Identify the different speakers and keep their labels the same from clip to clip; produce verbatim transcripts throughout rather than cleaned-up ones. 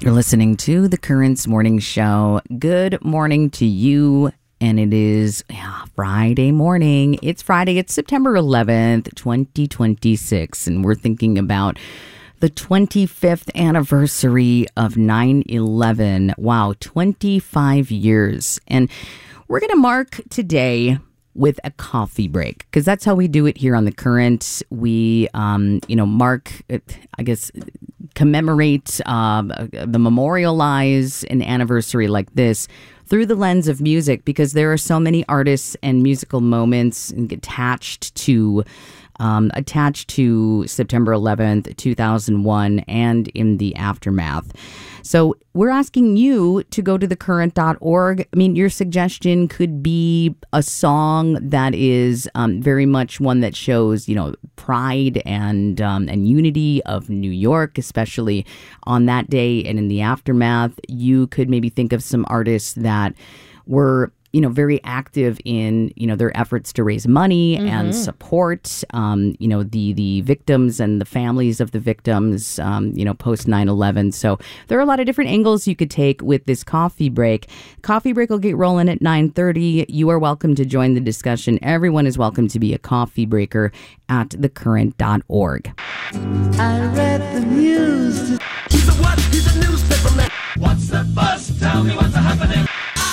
Speaker 1: You're listening to the Currents Morning Show. Good morning to you. And it is yeah, Friday morning. It's Friday. It's September eleventh, twenty twenty-six. And we're thinking about the twenty-fifth anniversary of nine eleven. Wow, twenty-five years. And we're going to mark today with a coffee break, because that's how we do it here on The Current. We, um, you know, mark, I guess, commemorate, uh, the memorialize an anniversary like this through the lens of music, because there are so many artists and musical moments attached to um, attached to September eleventh, two thousand one, and in the aftermath. So we're asking you to go to the current dot org. I mean, your suggestion could be a song that is um, very much one that shows, you know, pride and um, and unity of New York, especially on that day and in the aftermath. You could maybe think of some artists that were, you know, very active in, you know, their efforts to raise money mm-hmm. and support, um, you know, the the victims and the families of the victims, um, you know, post nine eleven. So there are a lot of different angles you could take with this coffee break. Coffee break will get rolling at nine thirty. You are welcome to join the discussion. Everyone is welcome to be a coffee breaker at the current dot org.
Speaker 2: I read the news. He's a what? He's a newspaper man. What's the buzz? Tell me what's happening.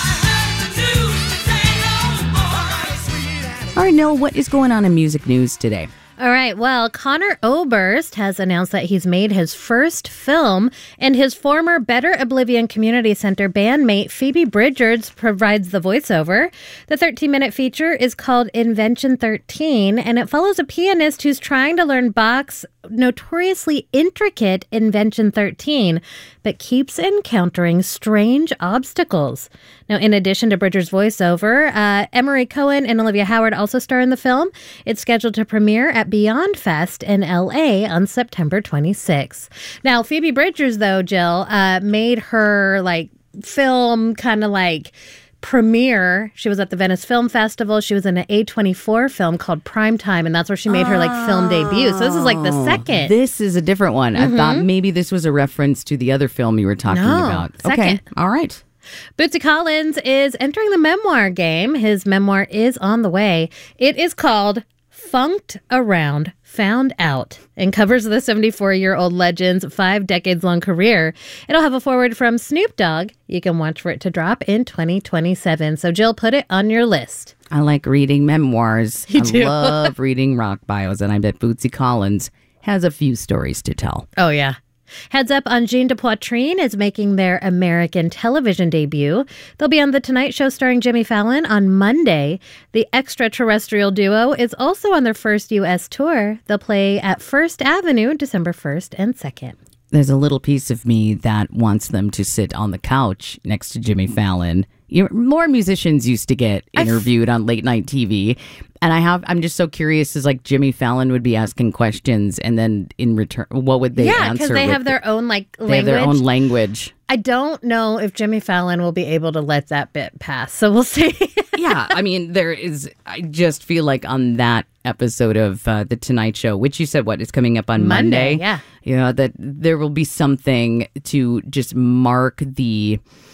Speaker 1: All right, Nil, what is going on in music news today?
Speaker 3: All right, well, Conor Oberst has announced that he's made his first film, and his former Better Oblivion Community Center bandmate Phoebe Bridgers provides the voiceover. The thirteen-minute feature is called Invention thirteen, and it follows a pianist who's trying to learn Bach's notoriously intricate Invention thirteen, but keeps encountering strange obstacles. Now, in addition to Bridgers' voiceover, uh, Emery Cohen and Olivia Howard also star in the film. It's scheduled to premiere at Beyond Fest in L A on September twenty-sixth. Now, Phoebe Bridgers, though, Jill, uh, made her, like, film kind of like premiere. She was at the Venice Film Festival. She was in an A twenty-four film called Primetime, and that's where she made her like film debut. So this is like the second.
Speaker 1: This is a different one. Mm-hmm. I thought maybe this was a reference to the other film you were talking
Speaker 3: no,
Speaker 1: about.
Speaker 3: Second.
Speaker 1: Okay, all right.
Speaker 3: Bootsy Collins is entering the memoir game. His memoir is on the way. It is called Funked Around, Found Out, and covers the seventy-four-year-old legend's five decades-long career. It'll have a foreword from Snoop Dogg. You can watch for it to drop in twenty twenty-seven. So, Jill, put it on your list.
Speaker 1: I like reading memoirs.
Speaker 3: You
Speaker 1: I
Speaker 3: do?
Speaker 1: love reading rock bios, and I bet Bootsy Collins has a few stories to tell.
Speaker 3: Oh, yeah. Heads Up on Jean de Poitrine is making their American television debut. They'll be on The Tonight Show starring Jimmy Fallon on Monday. The extraterrestrial duo is also on their first U S tour. They'll play at First Avenue December first and second.
Speaker 1: There's a little piece of me that wants them to sit on the couch next to Jimmy Fallon. You know, more musicians used to get interviewed on late night T V. And I have, I'm just so curious, is like Jimmy Fallon would be asking questions, and then in return, what would they
Speaker 3: yeah,
Speaker 1: answer?
Speaker 3: Yeah, because they have their own like
Speaker 1: they
Speaker 3: language.
Speaker 1: have their own language.
Speaker 3: I don't know if Jimmy Fallon will be able to let that bit pass. So we'll see.
Speaker 1: Yeah, I mean, there is, I just feel like on that episode of uh, The Tonight Show, which you said, what, is coming up on Monday?
Speaker 3: Monday, yeah.
Speaker 1: You know, that there will be something to just mark the...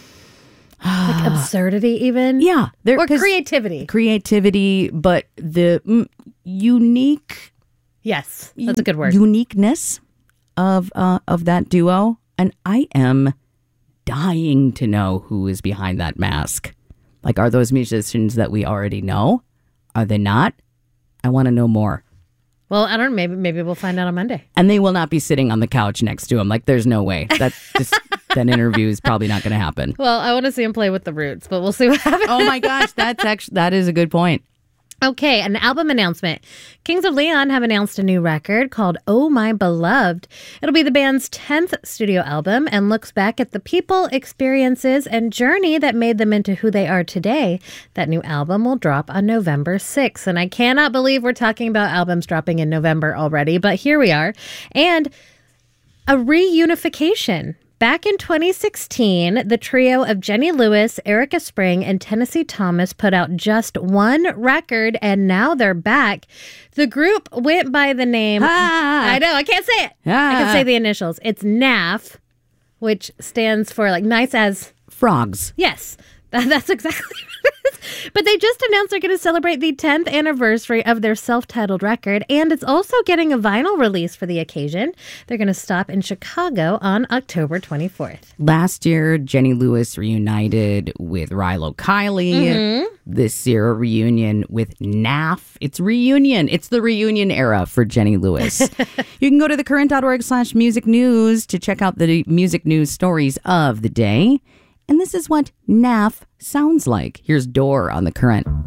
Speaker 3: like absurdity even?
Speaker 1: Yeah. There,
Speaker 3: or creativity.
Speaker 1: Creativity, but the mm, unique...
Speaker 3: Yes, that's a good word.
Speaker 1: Uniqueness of uh, of that duo. And I am dying to know who is behind that mask. Like, are those musicians that we already know? Are they not? I want to know more.
Speaker 3: Well, I don't know. Maybe maybe we'll find out on Monday.
Speaker 1: And they will not be sitting on the couch next to him. Like, there's no way. That just that interview is probably not going to happen.
Speaker 3: Well, I want to see him play with the Roots, but we'll see what happens.
Speaker 1: Oh my gosh, that's actually that is a good point.
Speaker 3: Okay, an album announcement. Kings of Leon have announced a new record called Oh My Beloved. It'll be the band's tenth studio album and looks back at the people, experiences, and journey that made them into who they are today. That new album will drop on November sixth. And I cannot believe we're talking about albums dropping in November already, but here we are. And a reunification. Back in twenty sixteen, the trio of Jenny Lewis, Erica Spring, and Tennessee Thomas put out just one record, and now they're back. The group went by the name...
Speaker 1: Ah,
Speaker 3: I know, I can't say it.
Speaker 1: Ah,
Speaker 3: I can say the initials. It's N A F, which stands for like nice as
Speaker 1: frogs.
Speaker 3: Yes, that, that's exactly what it is. But they just announced they're going to celebrate the tenth anniversary of their self-titled record, and it's also getting a vinyl release for the occasion. They're going to stop in Chicago on October twenty-fourth.
Speaker 1: Last year, Jenny Lewis reunited with Rilo Kiley. Mm-hmm. This year, a reunion with N A F. It's reunion. It's the reunion era for Jenny Lewis. You can go to thecurrent.org slash music news to check out the music news stories of the day. And this is what N A F sounds like. Here's Door on The Current.